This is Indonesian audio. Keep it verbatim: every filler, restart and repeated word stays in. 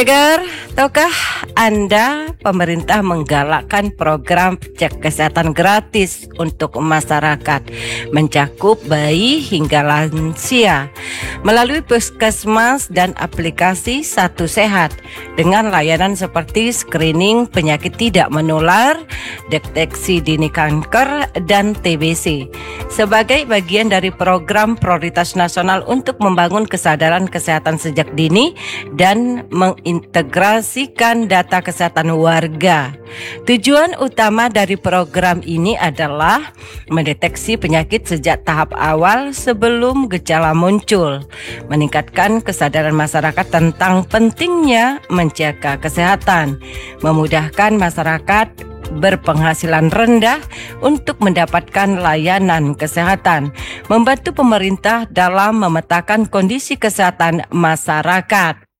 Pendengar, tahukah Anda pemerintah menggalakkan program cek kesehatan gratis untuk masyarakat mencakup bayi hingga lansia melalui puskesmas dan aplikasi Satu Sehat dengan layanan seperti screening penyakit tidak menular, deteksi dini kanker, dan T B C sebagai bagian dari program prioritas nasional untuk membangun kesadaran kesehatan sejak dini dan mengintegrasikan data kesehatan warga. Tujuan utama dari program ini adalah mendeteksi penyakit sejak tahap awal sebelum gejala muncul, meningkatkan kesadaran masyarakat tentang pentingnya menjaga kesehatan, memudahkan masyarakat berpenghasilan rendah untuk mendapatkan layanan kesehatan, membantu pemerintah dalam memetakan kondisi kesehatan masyarakat.